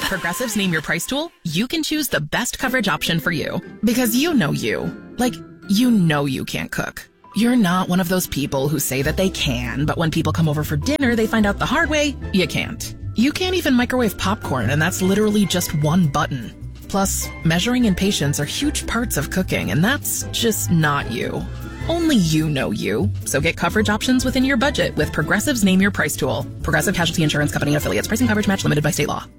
Progressive's Name Your Price tool, you can choose the best coverage option for you. Because you know you. Like, you know you can't cook. You're not one of those people who say that they can, but when people come over for dinner, they find out the hard way, you can't. You can't even microwave popcorn, and that's literally just one button. Plus, measuring and patience are huge parts of cooking, and that's just not you. Only you know you. So get coverage options within your budget with Progressive's Name Your Price tool. Progressive Casualty Insurance Company and affiliates. Pricing coverage match limited by state law.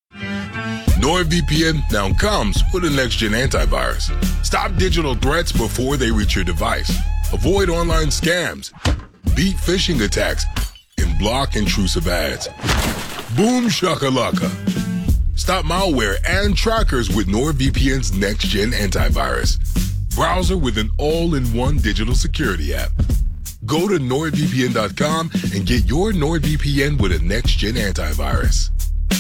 NordVPN now comes with a next-gen antivirus. Stop digital threats before they reach your device. Avoid online scams, beat phishing attacks, and block intrusive ads. Boom shakalaka. Stop malware and trackers with NordVPN's next-gen antivirus. Browser with an all-in-one digital security app. Go to NordVPN.com and get your NordVPN with a next-gen antivirus.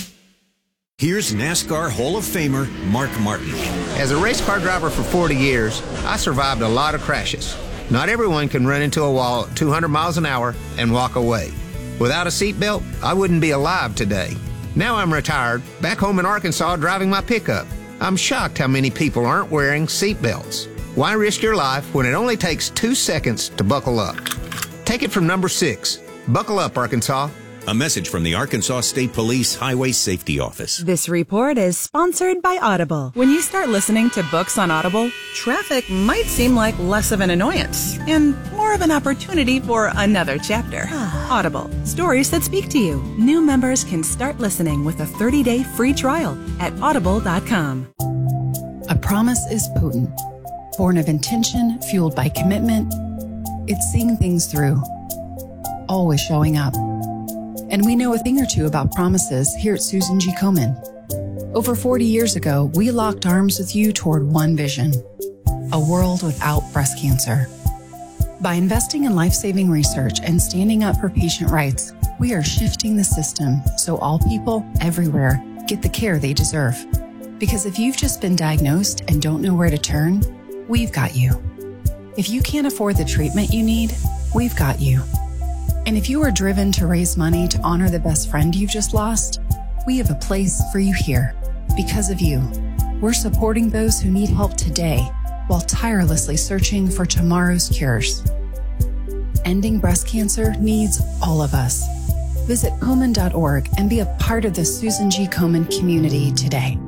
Here's NASCAR Hall of Famer Mark Martin. As a race car driver for 40 years, I survived a lot of crashes. Not everyone can run into a wall at 200 miles an hour and walk away. Without a seatbelt, I wouldn't be alive today. Now I'm retired, back home in Arkansas driving my pickup. I'm shocked how many people aren't wearing seatbelts. Why risk your life when it only takes 2 seconds to buckle up? Take it from number 6. Buckle up, Arkansas. A message from the Arkansas State Police Highway Safety Office. This report is sponsored by Audible. When you start listening to books on Audible, traffic might seem like less of an annoyance and more of an opportunity for another chapter. Audible, stories that speak to you. New members can start listening with a 30-day free trial at audible.com. A promise is potent, born of intention, fueled by commitment. It's seeing things through, always showing up. And we know a thing or two about promises here at Susan G. Komen. Over 40 years ago, we locked arms with you toward one vision, a world without breast cancer. By investing in life-saving research and standing up for patient rights, we are shifting the system so all people everywhere get the care they deserve. Because if you've just been diagnosed and don't know where to turn, we've got you. If you can't afford the treatment you need, we've got you. And if you are driven to raise money to honor the best friend you've just lost, we have a place for you here. Because of you, we're supporting those who need help today while tirelessly searching for tomorrow's cures. Ending breast cancer needs all of us. Visit Komen.org and be a part of the Susan G. Komen community today.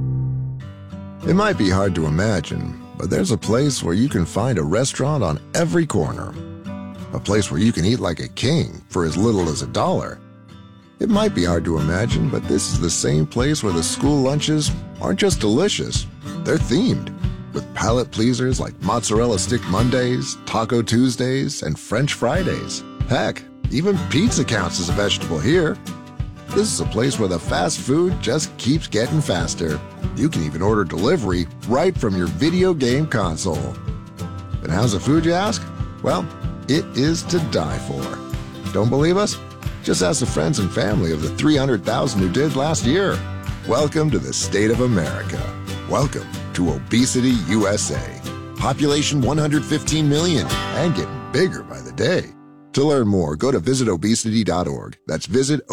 It might be hard to imagine, but there's a place where you can find a restaurant on every corner. A place where you can eat like a king for as little as $1. It might be hard to imagine, but this is the same place where the school lunches aren't just delicious, they're themed, with palate pleasers like Mozzarella Stick Mondays, Taco Tuesdays, and French Fridays. Heck, even pizza counts as a vegetable here. This is a place where the fast food just keeps getting faster. You can even order delivery right from your video game console. And how's the food, you ask? Well, it is to die for. Don't believe us? Just ask the friends and family of the 300,000 who did last year. Welcome to the state of America. Welcome to Obesity USA. Population 115 million and getting bigger by the day. To learn more, go to visitobesity.org. That's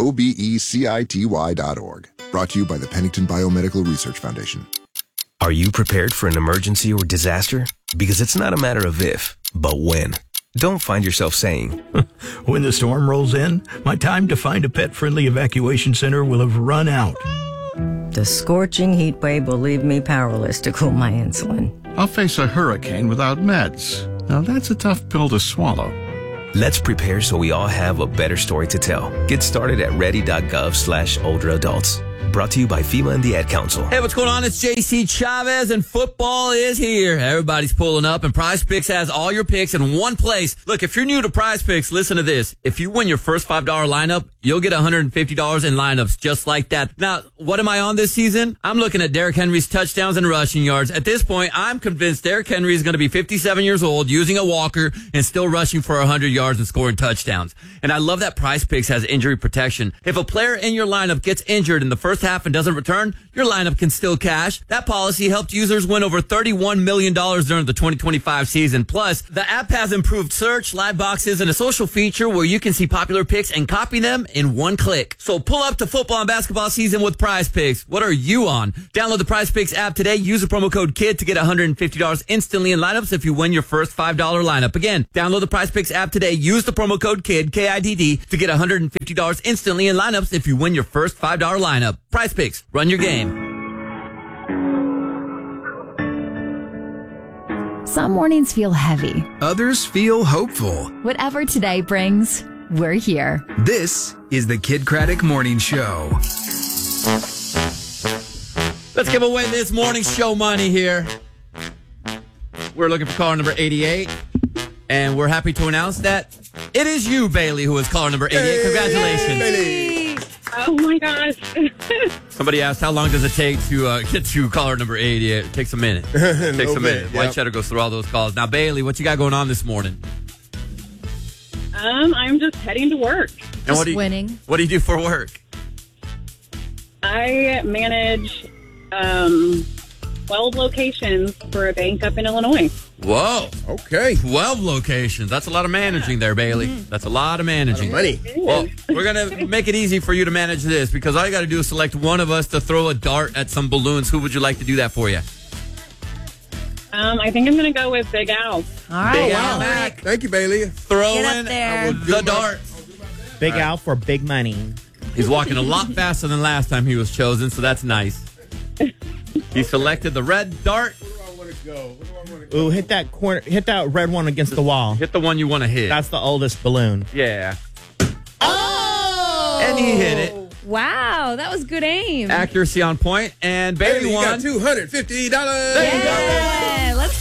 visitobecity.org. Brought to you by the Pennington Biomedical Research Foundation. Are you prepared for an emergency or disaster? Because it's not a matter of if, but when. Don't find yourself saying, when the storm rolls in, my time to find a pet-friendly evacuation center will have run out. The scorching heat wave will leave me powerless to cool my insulin. I'll face a hurricane without meds. Now that's a tough pill to swallow. Let's prepare so we all have a better story to tell. Get started at ready.gov/older adults. Brought to you by FEMA and the Ad Council. Hey, what's going on? It's JC Chavez, and football is here. Everybody's pulling up, and Prize Picks has all your picks in one place. Look, if you're new to Prize Picks, listen to this. If you win your first $5 lineup, you'll get $150 in lineups just like that. Now, what am I on this season? I'm looking at Derrick Henry's touchdowns and rushing yards. At this point, I'm convinced Derrick Henry is going to be 57 years old, using a walker, and still rushing for 100 yards and scoring touchdowns. And I love that Prize Picks has injury protection. If a player in your lineup gets injured in the first first half and doesn't return, your lineup can still cash. That policy helped users win over $31 million during the 2025 season. Plus, the app has improved search, live boxes, and a social feature where you can see popular picks and copy them in one click. So pull up to football and basketball season with Prize Picks. What are you on? Download the Prize Picks app today. Use the promo code KID to get $150 instantly in lineups if you win your first $5 lineup. Again, download the Prize Picks app today. Use the promo code KID, K-I-D-D, to get $150 instantly in lineups if you win your first $5 lineup. Prize Picks. Run your game. Some mornings feel heavy. Others feel hopeful. Whatever today brings, we're here. This is the Kid Craddock Morning Show. Let's give away this morning show money here. We're looking for caller number 88, and we're happy to announce that it is you, Bailey, who is caller number 88. Hey, congratulations. Bailey. Oh, my gosh. Somebody asked, how long does it take to get to caller number 88? It takes a minute. It takes a minute. White Cheddar goes through all those calls. Now, Bailey, what you got going on this morning? I'm just heading to work. And what do you do for work? I manage 12 locations for a bank up in Illinois. Whoa. Okay. 12 locations. That's a lot of managing there, Bailey. That's a lot of managing. Money. Well, we're going to make it easy for you to manage this because all you got to do is select one of us to throw a dart at some balloons. Who would you like to do that for you? I think I'm going to go with Big Al. All right. Big Al Mac. Thank you, Bailey. Throwing there. the dart. Big Al for big money. He's walking a lot faster than last time he was chosen, so that's nice. He selected the red dart. Where do I want to go? Ooh, hit that corner. Hit that red one against the wall. Hit the one you want to hit. That's the oldest balloon. Yeah. Oh! And he hit it. Wow, that was good aim. Accuracy on point. And Bailey won. Got $250. Yeah, let's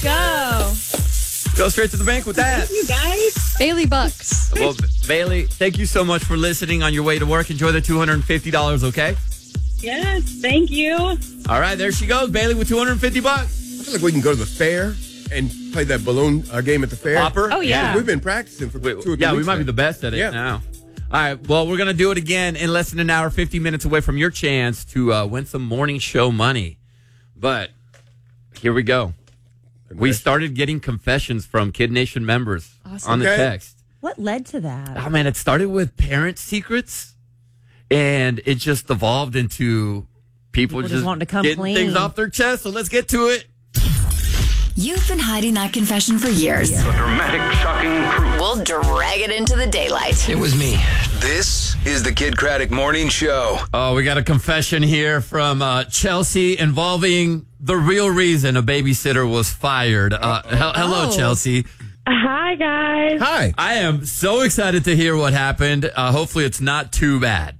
go. Go straight to the bank with that. Thank you, guys. Bailey Bucks. Well, Bailey, thank you so much for listening on your way to work. Enjoy the $250, okay? Yes, thank you. All right, there she goes, Bailey, with $250. I feel like we can go to the fair and play that balloon game at the fair. Popper? Oh, yeah. We've been practicing for 2 or 3 weeks. Yeah, we might be the best at it now. All right, well, we're going to do it again in less than an hour, 50 minutes away from your chance to win some morning show money. But here we go. We started getting confessions from Kid Nation members on the text. What led to that? Oh, man, it started with parent secrets, and it just evolved into people just wanting to come getting clean. things off their chest. So let's get to it. You've been hiding that confession for years. The dramatic, shocking truth. We'll drag it into the daylight. It was me. This is the Kid Craddock Morning Show. Oh, we got a confession here from Chelsea involving the real reason a babysitter was fired. Hello, Chelsea. Hi, guys. Hi. I am so excited to hear what happened. Hopefully it's not too bad.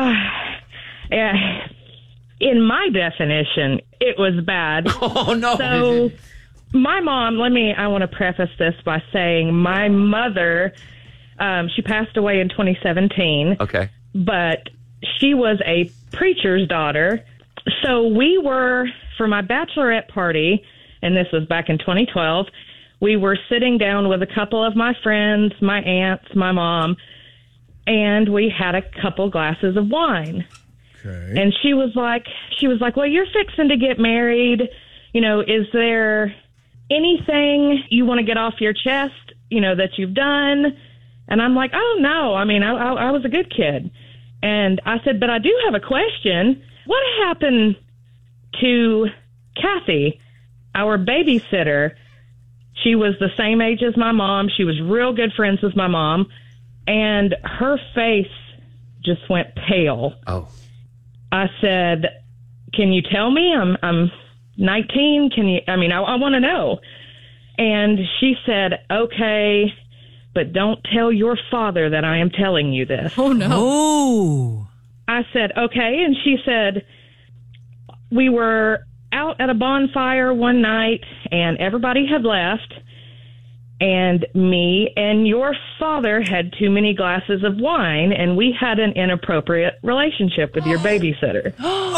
Yeah. In my definition, it was bad. Oh, no. So my mom, I want to preface this by saying my mother, she passed away in 2017. Okay. But she was a preacher's daughter. So we were, for my bachelorette party, and this was back in 2012, we were sitting down with a couple of my friends, my aunts, my mom, and we had a couple glasses of wine. Okay. And she was like, well, you're fixing to get married. Is there anything you want to get off your chest, that you've done? And I'm like, oh, no. I mean, I was a good kid. And I said, but I do have a question. What happened to Kathy, our babysitter? She was the same age as my mom. She was real good friends with my mom. And her face just went pale. Oh. I said, can you tell me? I'm 19. I want to know. And she said, okay, but don't tell your father that I am telling you this. Oh, no. Oh. I said, okay. And she said, we were out at a bonfire one night and everybody had left. And me and your father had too many glasses of wine, and we had an inappropriate relationship with your babysitter. Oh,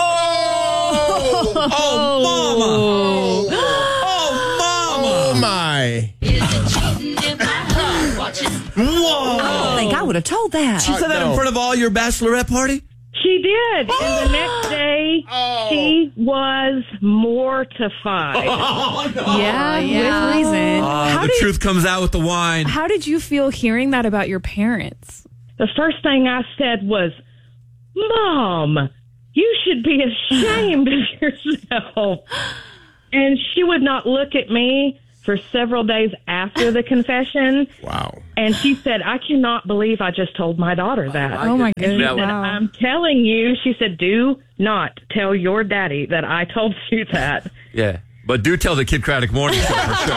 Mama! Oh, my! Whoa! I think I would have told that. She said that in front of all your bachelorette party? She did. And the next day, she was mortified. Yeah, with reason. The truth comes out with the wine. How did you feel hearing that about your parents? The first thing I said was, Mom, you should be ashamed of yourself. And she would not look at me for several days after the confession. Wow. And she said, I cannot believe I just told my daughter that. Oh, my goodness. She said, I'm telling you, she said, do not tell your daddy that I told you that. Yeah. But do tell the Kid Craddock Morning Show for sure.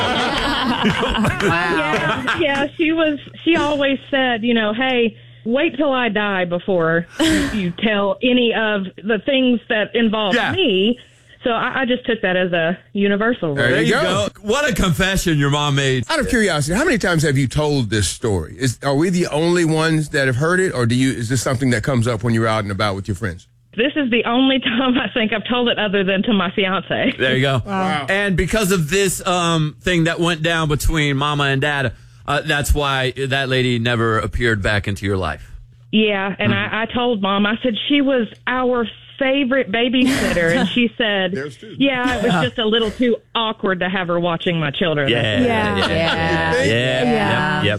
Yeah, she always said, hey, wait till I die before you tell any of the things that involve me. So I just took that as a universal rule. There you go. What a confession your mom made. Out of curiosity, how many times have you told this story? Are we the only ones that have heard it, or is this something that comes up when you're out and about with your friends? This is the only time I think I've told it other than to my fiance. There you go. Wow. And because of this thing that went down between Mama and Dad, that's why that lady never appeared back into your life. Yeah, and I told Mom, I said she was our favorite babysitter, and she said, yeah, it was just a little too awkward to have her watching my children. Yep.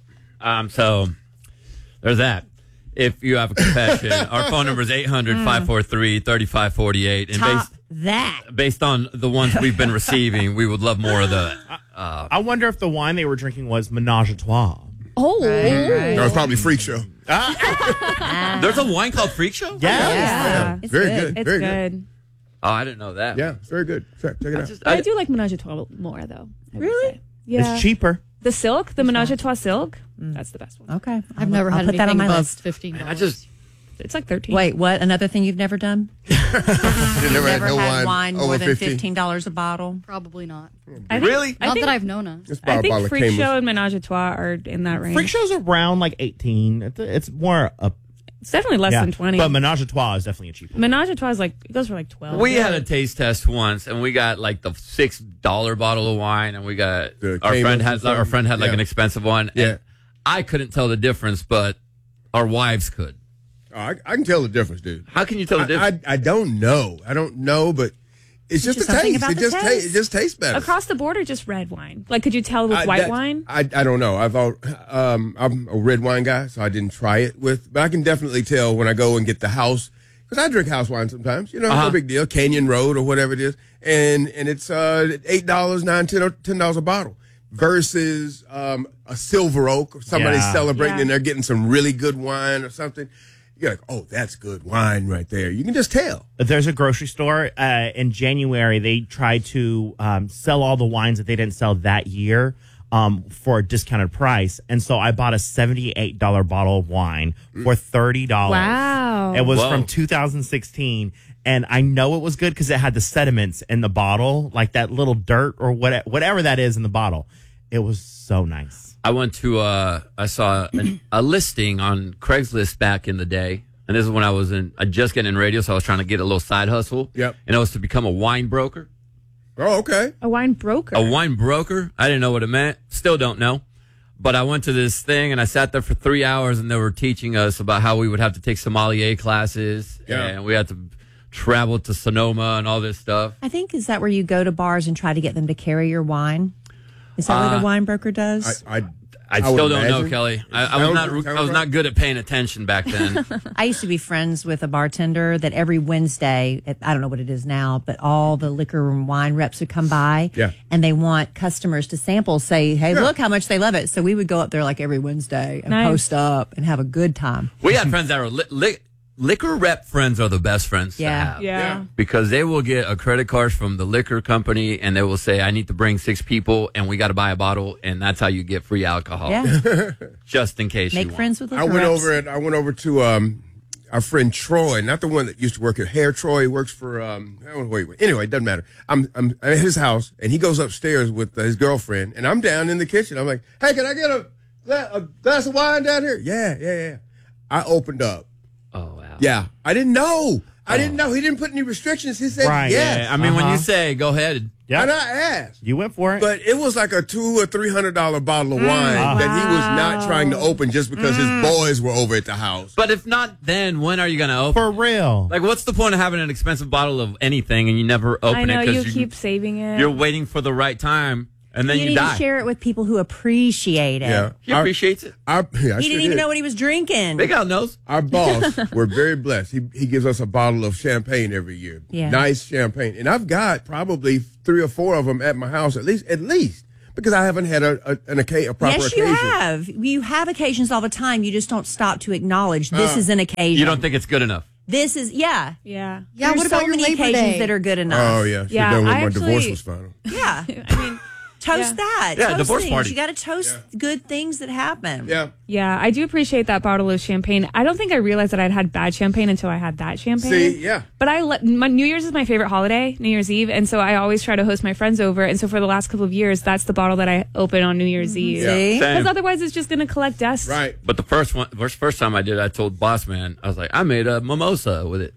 So there's that. If you have a confession, our phone number is 800-543-3548. And based on the ones we've been receiving, we would love more of the. I wonder if the wine they were drinking was Menage a Trois. Oh, No, it's probably Freak Show. There's a wine called Freak Show? Yeah. It's very good. It's Very good. Oh, I didn't know that. Yeah, it's very good. Check it out. I do like Menage a Trois more, though. Really? Yeah. It's cheaper. The silk, the Menage a Trois silk, that's the best one. Okay. I've never I'll had put that on anything my above list. $15. It's like 13. Wait, what? Another thing you've never done? You never had no wine more over than 15? $15 a bottle? Probably not. Really? Not that I've known of. I think Freak Show and Menage a Trois are in that range. Freak Show's around like 18. It's more It's definitely less than 20. But Menage a Trois is definitely a cheaper. Menage a Trois is it goes for like 12. We had a taste test once, and we got like the $6 bottle of wine, and we got our friend had like an expensive one. Yeah, and I couldn't tell the difference, but our wives could. Oh, I can tell the difference, dude. How can you tell the difference? I don't know. but it's just a taste. It just tastes better. Across the board or just red wine? Like, could you tell with white wine? I don't know. I'm a red wine guy, so I didn't try it with. But I can definitely tell when I go and get the house, because I drink house wine sometimes. No big deal. Canyon Road or whatever it is, and it's $8, $10 a bottle versus a Silver Oak or somebody's celebrating and they're getting some really good wine or something. You're like, oh, that's good wine right there. You can just tell. There's a grocery store in January. They tried to sell all the wines that they didn't sell that year for a discounted price. And so I bought a $78 bottle of wine for $30. Wow. It was from 2016. And I know it was good because it had the sediments in the bottle, like that little dirt or whatever that is in the bottle. It was so nice. I went to, I saw a listing on Craigslist back in the day. And this is when I just getting in radio, so I was trying to get a little side hustle. Yep. And it was to become a wine broker. Oh, okay. A wine broker? A wine broker. I didn't know what it meant. Still don't know. But I went to this thing, and I sat there for 3 hours, and they were teaching us about how we would have to take sommelier classes. Yeah. And we had to travel to Sonoma and all this stuff. I think, is that where you go to bars and try to get them to carry your wine? Is that what a wine broker does? I still don't know, Kelly. I was not good at paying attention back then. I used to be friends with a bartender that every Wednesday, I don't know what it is now, but all the liquor and wine reps would come by. Yeah. And they want customers to sample, say, hey, look how much they love it. So we would go up there like every Wednesday and post up and have a good time. We had friends that were liquor rep friends are the best friends to have. Yeah. Because they will get a credit card from the liquor company and they will say, I need to bring 6 people and we got to buy a bottle, and that's how you get free alcohol. Yeah. Just in case Make you friends with liquor I went reps. over to our friend Troy, not the one that used to work at Hair. Troy, he works for anyway, it doesn't matter. I'm at his house and he goes upstairs with his girlfriend and I'm down in the kitchen. I'm like, hey, can I get a glass of wine down here? Yeah. I opened up. Oh, wow. Yeah. I didn't know. He didn't put any restrictions. He said, Right, yes. I mean, when you say, go ahead, Yeah. And I asked. You went for it. But it was like a $200 or $300 bottle of wine that he was not trying to open just because his boys were over at the house. But if not then, when are you going to open? For real. Like, what's the point of having an expensive bottle of anything and you never open I know, it? you keep saving it. You're waiting for the right time, and then you need die. to share it with people who appreciate it. Yeah. He appreciates it. He didn't even know what he was drinking. Big Al knows. Our boss, we're very blessed. He gives us a bottle of champagne every year. Yeah. Nice champagne. And I've got probably 3 or 4 of them at my house, at least, because I haven't had a proper occasion. Yes, you have. You have occasions all the time. You just don't stop to acknowledge this is an occasion. You don't think it's good enough? This is, yeah. Yeah. There's what about so your many Labor occasions Day? that are good enough. Oh, yeah. Should have done when my divorce was final. Yeah. I mean, toast that. Yeah, toast divorce things. party. You got to toast good things that happen. Yeah. Yeah, I do appreciate that bottle of champagne. I don't think I realized that I'd had bad champagne until I had that champagne. See, yeah. But my New Year's is my favorite holiday, New Year's Eve, and so I always try to host my friends over. And so for the last couple of years, that's the bottle that I open on New Year's Eve. See? Because otherwise, it's just going to collect dust. Right. But the first time I did, I told Boss Man, I was like, I made a mimosa with it.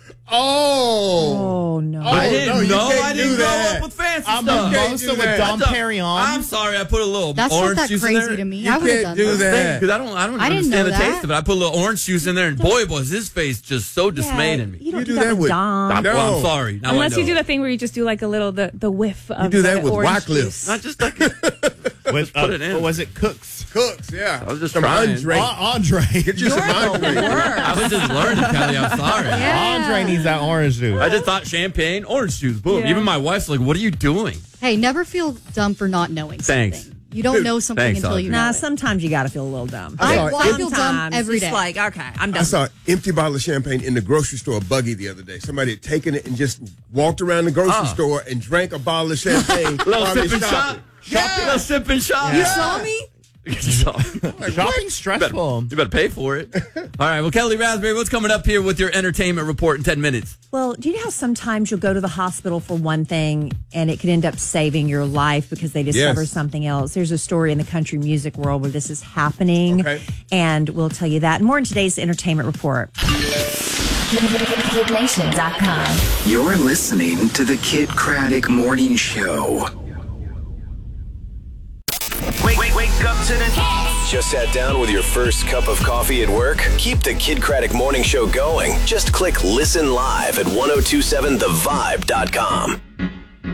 Oh no! I didn't know. I didn't grow that. up with fancy A stuff. mimosa with Dom Perignon. I'm sorry, I put a little That's not orange that juice in crazy there. to me. You I would have can't done do that. Because I don't I didn't understand know the that. taste of it. I put a little orange juice in there, and boy, was his face just so dismayed in me. You don't do that with Dom. Well, I'm sorry. Now Unless I know. you do the thing where you just do like a little the whiff of You do that the with orange Wycliffe. juice. Not just like With, put it in. What was it? Cooks. Cooks, yeah. I was just Some trying. Andre. Get you some Andre. I was just learning, Kelly. I'm sorry. Andre needs that orange juice. I just thought champagne, orange juice, boom. Yeah. Even my wife's like, "What are you doing?" Hey, never feel dumb for not knowing Thanks. something. You don't know something Thanks, until you know Nah, it. sometimes you got to feel a little dumb. I feel dumb Sometimes every it's day. like, okay, I'm I done. saw an empty bottle of champagne in the grocery store buggy the other day. Somebody had taken it and just walked around the grocery store and drank a bottle of champagne. Little while they sip and shot. shopping. Little sip and shot. You saw me? Shopping's stressful. You better pay for it. All right. Well, Kelly Raspberry, what's coming up here with your entertainment report in 10 minutes? Well, do you know how sometimes you'll go to the hospital for one thing and it could end up saving your life because they discover something else? There's a story in the country music world where this is happening, and we'll tell you that. More in today's entertainment report. KidNation.com. You're listening to the Kid Craddock Morning Show. Wake up to the Just sat down with your first cup of coffee at work? Keep the Kid Craddock Morning Show going. Just click Listen Live at 1027thevibe.com.